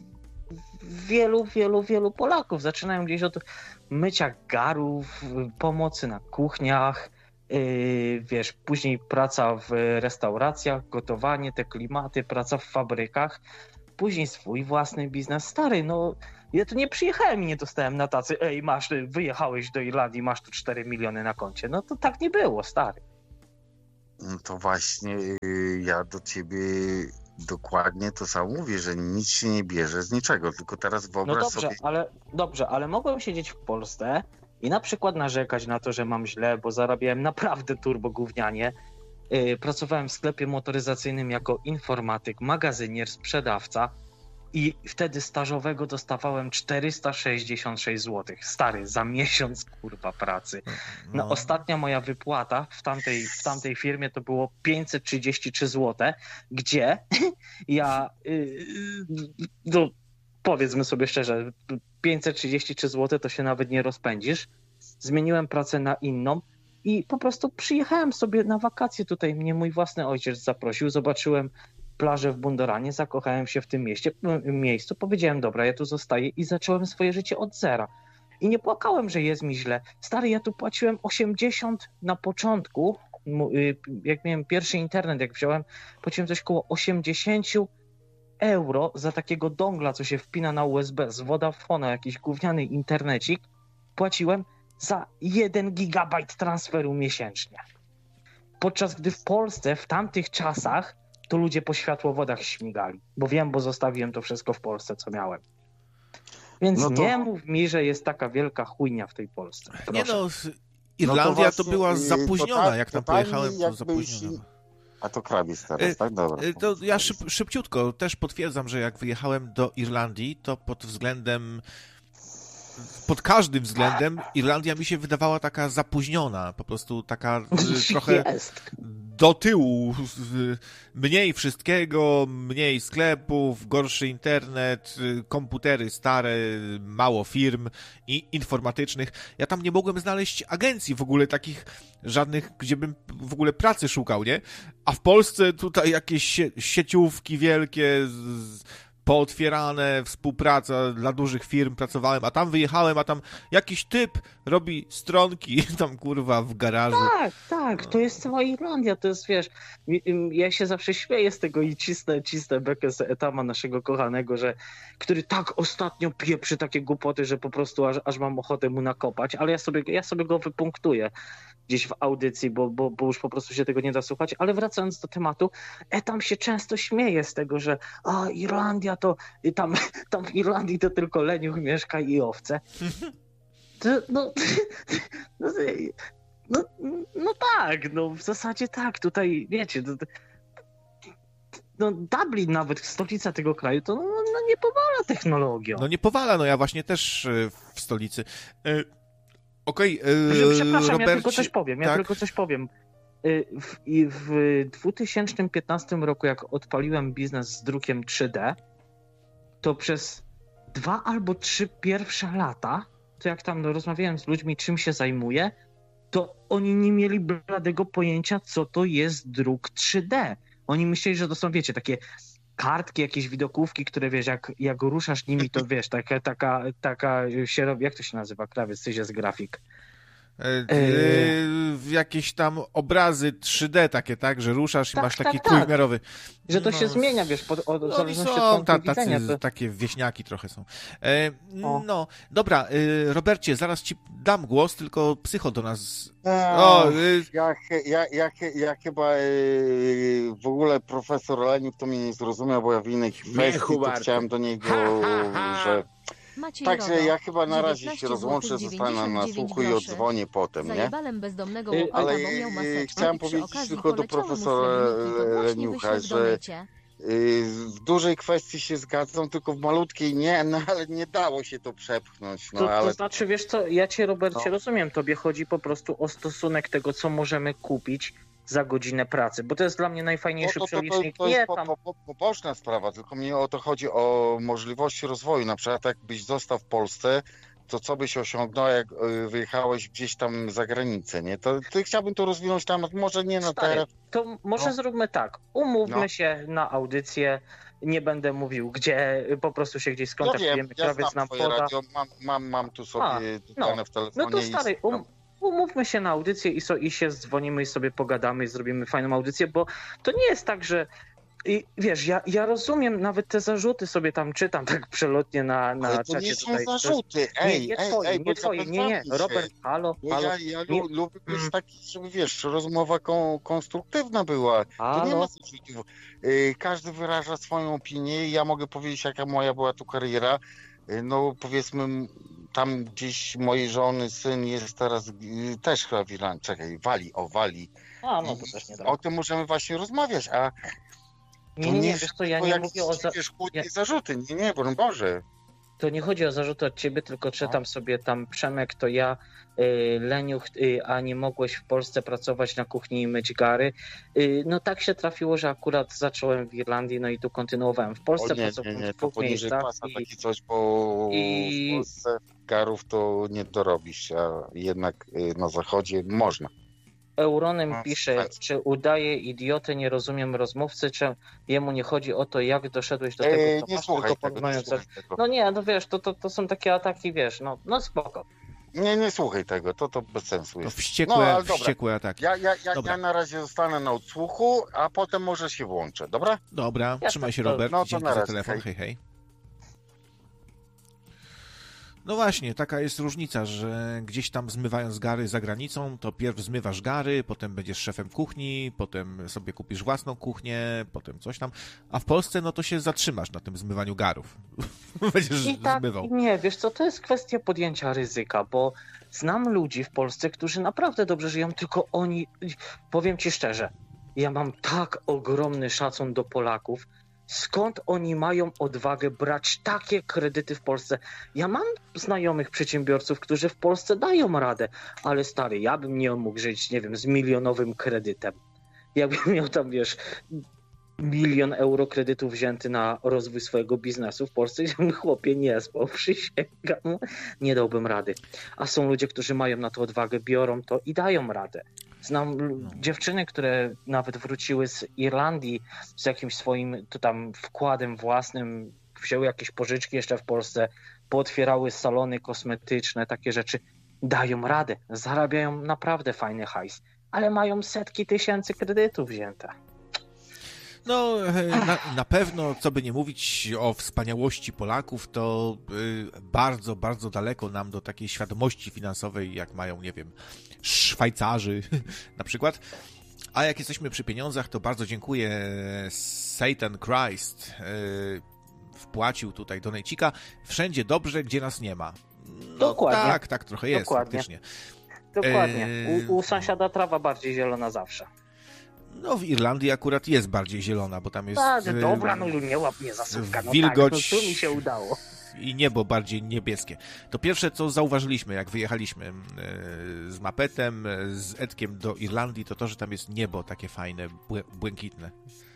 wielu, wielu, wielu Polaków. Zaczynałem gdzieś od mycia garów, pomocy na kuchniach, yy, wiesz, później praca w restauracjach, gotowanie, te klimaty, praca w fabrykach, później swój własny biznes. Stary, no ja tu nie przyjechałem i nie dostałem na tacy, ej, masz, wyjechałeś do Irlandii, masz tu cztery miliony na koncie. No to tak nie było, stary. No to właśnie y, ja do ciebie dokładnie to samo mówię, że nic się nie bierze z niczego, tylko teraz No wyobraź dobrze, sobie... ale dobrze, ale mogłem siedzieć w Polsce i na przykład narzekać na to, że mam źle, bo zarabiałem naprawdę turbo gównianie. Yy, pracowałem w sklepie motoryzacyjnym jako informatyk, magazynier, sprzedawca i wtedy stażowego dostawałem czterysta sześćdziesiąt sześć złotych. Stary, za miesiąc kurwa pracy. No, No. ostatnia moja wypłata w tamtej, w tamtej firmie to było pięćset trzydzieści trzy złote, gdzie ja, yy, no, powiedzmy sobie szczerze, pięćset trzydzieści trzy złote to się nawet nie rozpędzisz. Zmieniłem pracę na inną i po prostu przyjechałem sobie na wakacje tutaj. Mnie mój własny ojciec zaprosił, zobaczyłem plażę w Bundoranie, zakochałem się w tym mieście, miejscu, powiedziałem, dobra, ja tu zostaję i zacząłem swoje życie od zera. I nie płakałem, że jest mi źle. Stary, ja tu płaciłem osiemdziesiąt na początku jak miałem pierwszy internet, jak wziąłem, płaciłem coś koło osiemdziesiąt euro za takiego dongla, co się wpina na U S B z Vodafone'a, jakiś gówniany internecik, płaciłem za jeden gigabajt transferu miesięcznie. Podczas gdy w Polsce w tamtych czasach to ludzie po światłowodach śmigali, bo wiem, bo zostawiłem to wszystko w Polsce, co miałem. Więc no to... nie mów mi, że jest taka wielka chujnia w tej Polsce. Proszę. Nie no, Irlandia no to, właśnie, to była zapóźniona, to tak, jak tam to pojechałem, to zapóźniona. Jeśli... A to krabiec teraz, tak? Dobra. To ja szyb, szybciutko też potwierdzam, że jak wyjechałem do Irlandii, to pod względem, pod każdym względem Irlandia mi się wydawała taka zapóźniona, po prostu taka trochę jest. do tyłu, mniej wszystkiego, mniej sklepów, gorszy internet, komputery stare, mało firm i informatycznych. Ja tam nie mogłem znaleźć agencji w ogóle takich żadnych, gdzie bym w ogóle pracy szukał, nie? A w Polsce tutaj jakieś sie- sieciówki wielkie, z, pootwierane, współpraca dla dużych firm pracowałem, a tam wyjechałem, a tam jakiś typ robi stronki tam, kurwa, w garażu. Tak, tak, to jest cała Irlandia, to jest, wiesz, ja się zawsze śmieję z tego i cisnę, cisnę bekę z Etama naszego kochanego, że, który tak ostatnio pieprzy takie głupoty, że po prostu aż, aż mam ochotę mu nakopać, ale ja sobie, ja sobie go wypunktuję gdzieś w audycji, bo, bo, bo już po prostu się tego nie da słuchać, ale wracając do tematu, Etam się często śmieje z tego, że a, Irlandia to tam, tam w Irlandii to tylko leniuch mieszka i owce. To, no, no, no, no tak, no w zasadzie tak, tutaj wiecie, to, no Dublin nawet, stolica tego kraju, to no, no nie powala technologią. No nie powala, no ja właśnie też w stolicy. Okej, okay, przepraszam, Robercie, ja tylko coś powiem, ja tak? tylko coś powiem. W, w dwa tysiące piętnastym roku, jak odpaliłem biznes z drukiem trzy D, to przez dwa albo trzy pierwsze lata, to jak tam rozmawiałem z ludźmi, czym się zajmuję, to oni nie mieli bladego pojęcia, co to jest druk trzy D. Oni myśleli, że to są, wiecie, takie kartki, jakieś widokówki, które, wiesz, jak, jak ruszasz nimi, to wiesz, taka, taka, taka się robi, jak to się nazywa, krawiec, ty jest grafik. Yy, jakieś tam obrazy trzy D takie, tak? Że ruszasz tak, i masz tak, taki tak. trójmiarowy. Że to no, się zmienia, wiesz, pod, od, no, zależności są, od punktu ta, tacy, widzenia. To... Takie wieśniaki trochę są. E, no, dobra, e, Robercie, zaraz ci dam głos, tylko psycho do nas... O, e... ja, ja, ja, ja chyba e, w ogóle profesor Leniuk to mnie nie zrozumiał, bo ja w innej kwestii to chciałem do niego, ha, ha, ha. że... Maciej Także Rodo, ja chyba na razie się rozłączę, zostanę na słuchu i odzwonię potem, nie? Bezdomnego ale bo miał chciałem powiedzieć tylko do profesora Leniucha, że w dużej kwestii się zgadzam, tylko w malutkiej nie, no ale nie dało się to przepchnąć. No, to, ale... to znaczy, wiesz co, ja cię, Robercie, no. rozumiem, tobie chodzi po prostu o stosunek tego, co możemy kupić za godzinę pracy, bo to jest dla mnie najfajniejszy no to, to, przelicznik. To, to jest nie, po, tam... po, po, poboczna sprawa, tylko mnie o to chodzi o możliwości rozwoju. Na przykład jakbyś został w Polsce, to co byś osiągnął, jak wyjechałeś gdzieś tam za granicę, nie? To, to chciałbym to rozwinąć tam, może nie na teraz. To może no. zróbmy tak, umówmy no. się na audycję, nie będę mówił gdzie, po prostu się gdzieś skontaktujemy, no krawiec nam poda. Radio, mam, mam, mam tu sobie A, no. w telefonie. No to stary, um, umówmy się na audycję i, so, i się dzwonimy i sobie pogadamy i zrobimy fajną audycję, bo to nie jest tak, że i wiesz, ja, ja rozumiem, nawet te zarzuty sobie tam czytam tak przelotnie na, na ale to czacie. nie są tutaj. zarzuty, ej, nie, nie ej, twoje, ej, nie twoje, nie, nie, Robert, halo, halo. Ja, ja nie... lubię być mm. taki, żeby wiesz, rozmowa kon, konstruktywna była, halo. to nie ma zarzutów. Każdy wyraża swoją opinię, ja mogę powiedzieć, jaka moja była tu kariera, no powiedzmy, tam gdzieś mojej żony syn jest teraz też chyba w Irlandii, czekaj, Wali, o Wali. A, no to też nie tak. O tym możemy właśnie rozmawiać, a nie, nie, nie, wiesz co, ja nie jak mówię o za... ja... zarzuty, nie, nie, broń Boże. To nie chodzi o zarzuty od ciebie, tylko czytam no. sobie tam, Przemek, to ja, y, Leniuch, y, a nie mogłeś w Polsce pracować na kuchni i myć gary. Y, no tak się trafiło, że akurat zacząłem w Irlandii, no i tu kontynuowałem. W Polsce o nie, pracowałem nie, nie, w dwóch to poniżej pasa i... takie coś, bo i... w Polsce garów to nie dorobisz, a jednak na zachodzie można. Euronem no, pisze, tak. Czy udaje idiotę, nie rozumiem rozmówcy, czy jemu nie chodzi o to, jak doszedłeś do tego, co nie masz, słuchaj tylko tego, nie słuchaj tego. No nie, no wiesz, to, to, to są takie ataki, wiesz, no, no spoko. Nie, nie słuchaj tego, to to bez sensu jest. To wściekłe, no, ale dobra. wściekłe ataki. Ja, ja, ja, Dobra. ja na razie zostanę na odsłuchu, a potem może się włączę, dobra? Dobra, Ja trzymaj to- się to- Robert, no to dzięki na za razie, telefon, hej. hej hej. No właśnie, taka jest różnica, że gdzieś tam zmywając gary za granicą, to pierw zmywasz gary, potem będziesz szefem kuchni, potem sobie kupisz własną kuchnię, potem coś tam, a w Polsce no to się zatrzymasz na tym zmywaniu garów. Będziesz I tak, zmywał. nie, wiesz co, to jest kwestia podjęcia ryzyka, bo znam ludzi w Polsce, którzy naprawdę dobrze żyją, tylko oni, powiem ci szczerze, ja mam tak ogromny szacun do Polaków, skąd oni mają odwagę brać takie kredyty w Polsce. Ja mam znajomych przedsiębiorców, którzy w Polsce dają radę, ale stary, ja bym nie mógł żyć, nie wiem, z milionowym kredytem. Jakbym miał tam, wiesz, milion euro kredytu wzięty na rozwój swojego biznesu w Polsce, gdzie chłopie nie spał, przysięgam, nie dałbym rady. A są ludzie, którzy mają na to odwagę, biorą to i dają radę. Znam no. dziewczyny, które nawet wróciły z Irlandii z jakimś swoim to tam wkładem własnym, wzięły jakieś pożyczki jeszcze w Polsce, pootwierały salony kosmetyczne, takie rzeczy. Dają radę, zarabiają naprawdę fajny hajs, ale mają setki tysięcy kredytów wzięte. No, na, na pewno, co by nie mówić o wspaniałości Polaków, to y, bardzo, bardzo daleko nam do takiej świadomości finansowej, jak mają, nie wiem, Szwajcarzy na przykład. A jak jesteśmy przy pieniądzach, to bardzo dziękuję. Satan Christ y, wpłacił tutaj donejcika. Wszędzie dobrze, gdzie nas nie ma. No, Dokładnie. Tak, tak trochę jest, Dokładnie. faktycznie. Dokładnie. Eee, U, u sąsiada trawa bardziej zielona zawsze. No w Irlandii akurat jest bardziej zielona, bo tam jest... Tak, y, dobra, no nie łap mnie za słówka, no wilgoć tak, no tu mi się udało. i niebo bardziej niebieskie. To pierwsze, co zauważyliśmy, jak wyjechaliśmy y, z Mapetem, z Edkiem do Irlandii, to to, że tam jest niebo takie fajne, błę, błękitne.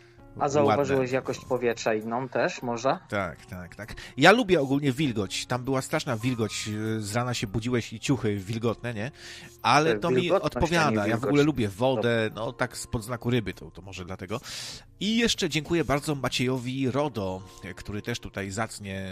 A zauważyłeś ładne. jakość powietrza inną też, może? Tak, tak, tak. Ja lubię ogólnie wilgoć. Tam była straszna wilgoć. Z rana się budziłeś i ciuchy wilgotne, nie? Ale to mi Wilgotność, a odpowiada. nie Ja w wilgoć. ogóle lubię wodę, no tak spod znaku ryby, to, to może dlatego. I jeszcze dziękuję bardzo Maciejowi Rodo, który też tutaj zacnie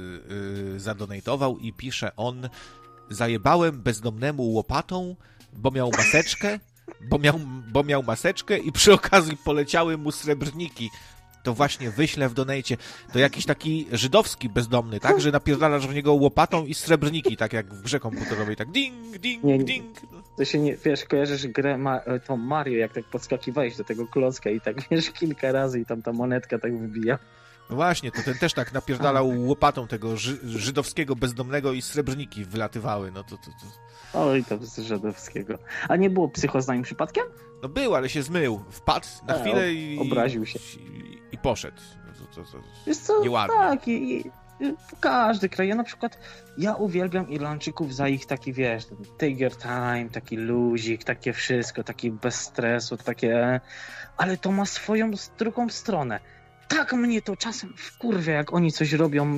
yy, zadonatował i pisze on: zajebałem bezdomnemu łopatą, bo miał maseczkę, bo miał, bo miał maseczkę i przy okazji poleciały mu srebrniki. To właśnie wyślę w donejcie. To jakiś taki żydowski bezdomny, tak? Że napierdalasz w niego łopatą i srebrniki, tak jak w grze komputerowej, tak ding, ding, Nie, nie. ding. To się nie, wiesz, kojarzysz grę Ma- tą Mario, jak tak podskakiwałeś do tego klocka i tak, wiesz, kilka razy i tam ta monetka tak wybija. No właśnie, to ten też tak napierdalał łopatą tego ży- żydowskiego bezdomnego i srebrniki wylatywały. No to, to, to... Oj, to z żydowskiego. A nie było psychoznań przypadkiem? No był, ale się zmył. Wpadł na A, chwilę i... obraził się. I, i poszedł. To, to, to... Wiesz co, Nieładnie. tak, i, i każdy kraj. Ja na przykład, ja uwielbiam Irlandczyków za ich taki, wiesz, ten tiger time, taki luzik, takie wszystko, taki bez stresu, takie, ale to ma swoją drugą stronę. Tak mnie to czasem wkurwia, jak oni coś robią,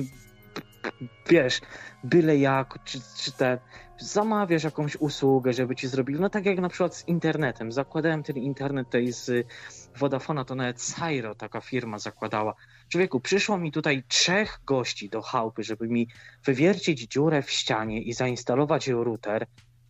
wiesz, byle jak, czy, czy te, zamawiasz jakąś usługę, żeby ci zrobili, no tak jak na przykład z internetem. Zakładałem ten internet tutaj z Vodafona, to nawet Sairo, taka firma zakładała. Człowieku, przyszło mi tutaj trzech gości do chałupy, żeby mi wywiercić dziurę w ścianie i zainstalować router.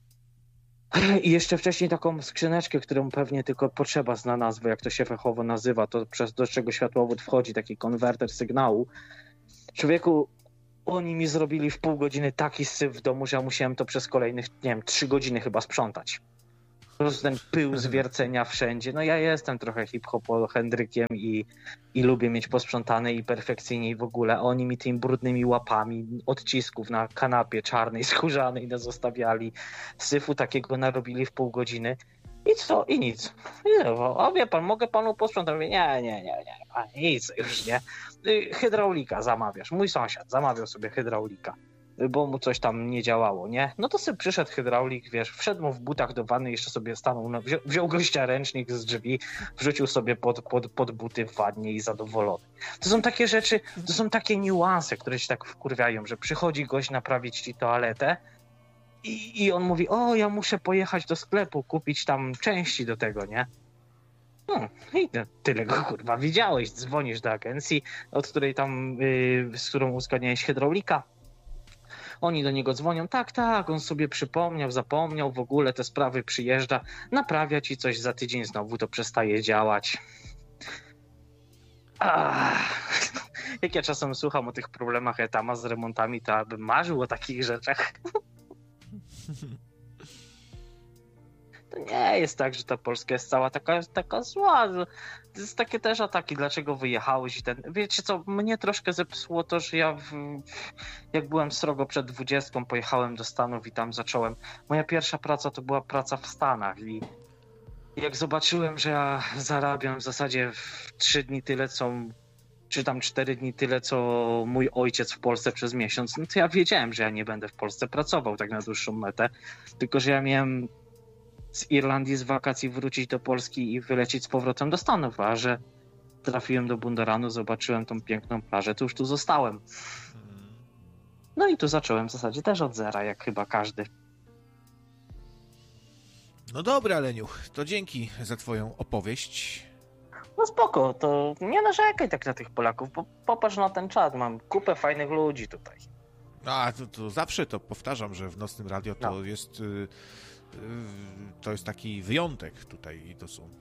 I jeszcze wcześniej taką skrzyneczkę, którą pewnie tylko potrzeba zna nazwę, jak to się fachowo nazywa, to przez do czego światłowód wchodzi, taki konwerter sygnału. Człowieku, oni mi zrobili w pół godziny taki syf w domu, że ja musiałem to przez kolejnych, nie wiem, trzy godziny chyba sprzątać. Po prostu ten pył z wiercenia wszędzie. No ja jestem trochę hip-hop-hendrykiem i, i lubię mieć posprzątane i perfekcyjnie i w ogóle. A oni mi tymi brudnymi łapami odcisków na kanapie czarnej, skórzanej zostawiali. Syfu takiego narobili w pół godziny. I co? I nic. I no, a wie pan, mogę panu posprzątać? Mówię, nie, nie, nie, nie. A nic już nie. Hydraulika zamawiasz. Mój sąsiad zamawiał sobie hydraulika, bo mu coś tam nie działało, nie? No to sobie przyszedł hydraulik, wiesz, wszedł mu w butach do wanny, jeszcze sobie stanął, no, wziął, wziął gościa ręcznik z drzwi, wrzucił sobie pod, pod, pod buty w wannie i zadowolony. To są takie rzeczy, to są takie niuanse, które się tak wkurwiają, że przychodzi gość naprawić ci toaletę i, i on mówi, o, ja muszę pojechać do sklepu, kupić tam części do tego, nie? No i tyle go kurwa widziałeś, dzwonisz do agencji, od której tam, yy, z którą uzgadniałeś hydraulika. Oni do niego dzwonią, tak, tak, on sobie przypomniał, zapomniał, w ogóle te sprawy przyjeżdża, naprawia ci coś, za tydzień znowu to przestaje działać. Ach, jak ja czasem słucham o tych problemach Etama z remontami, to abym marzył o takich rzeczach. To nie jest tak, że ta Polska jest cała taka, taka zła. To jest takie też ataki, dlaczego wyjechałeś i ten... Wiecie co, mnie troszkę zepsuło to, że ja w... jak byłem srogo przed dwudziestką, pojechałem do Stanów i tam zacząłem... Moja pierwsza praca to była praca w Stanach i jak zobaczyłem, że ja zarabiam w zasadzie w trzy dni tyle, co... czy tam cztery dni tyle, co mój ojciec w Polsce przez miesiąc, no to ja wiedziałem, że ja nie będę w Polsce pracował tak na dłuższą metę, tylko że ja miałem z Irlandii z wakacji wrócić do Polski i wylecieć z powrotem do Stanów, a że trafiłem do Bundaranu, zobaczyłem tą piękną plażę, to już tu zostałem. No i tu zacząłem w zasadzie też od zera, jak chyba każdy. No dobra, Leniu, to dzięki za twoją opowieść. No spoko, to nie narzekaj tak na tych Polaków, bo popatrz na ten czat, mam kupę fajnych ludzi tutaj. A, to, to zawsze to powtarzam, że w Nocnym Radio to no. jest... Y- To jest taki wyjątek tutaj i to są...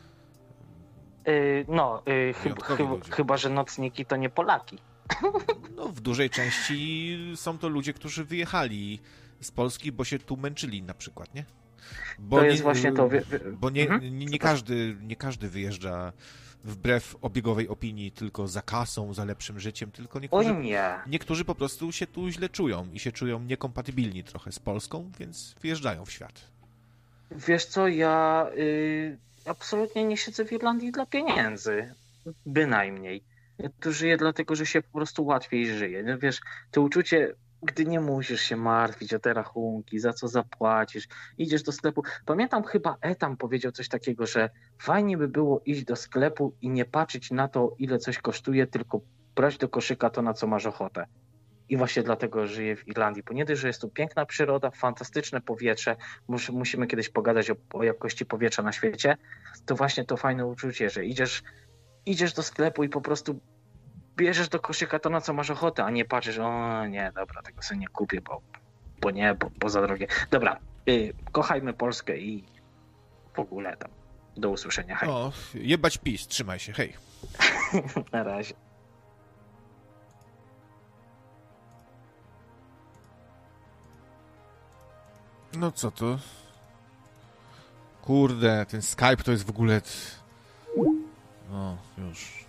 Yy, no, yy, chyba, chyba, chyba, że nocniki to nie Polaki. No, w dużej części są to ludzie, którzy wyjechali z Polski, bo się tu męczyli na przykład, nie? Bo to jest nie, właśnie to... Bo nie, mhm. nie, nie, każdy, nie każdy wyjeżdża wbrew obiegowej opinii tylko za kasą, za lepszym życiem, tylko niektórzy, Oj nie. niektórzy po prostu się tu źle czują i się czują niekompatybilni trochę z Polską, więc wyjeżdżają w świat. Wiesz co, ja y, absolutnie nie siedzę w Irlandii dla pieniędzy. Bynajmniej. Ja tu żyję dlatego, że się po prostu łatwiej żyje. No wiesz, to uczucie, gdy nie musisz się martwić o te rachunki, za co zapłacisz, idziesz do sklepu. Pamiętam, chyba Etam powiedział coś takiego, że fajnie by było iść do sklepu i nie patrzeć na to, ile coś kosztuje, tylko brać do koszyka to, na co masz ochotę. I właśnie dlatego żyję w Irlandii, bo nie dość, że jest tu piękna przyroda, fantastyczne powietrze, mus, musimy kiedyś pogadać o, o jakości powietrza na świecie, to właśnie to fajne uczucie, że idziesz, idziesz do sklepu i po prostu bierzesz do koszyka to, na co masz ochotę, a nie patrzysz, o nie, dobra, tego sobie nie kupię, bo, bo nie, bo, bo za drogie. Dobra, y, kochajmy Polskę i w ogóle tam. Do usłyszenia, hej. O, jebać PiS, trzymaj się, hej. Na razie. No co to? Kurde, ten Skype to jest w ogóle... No, już...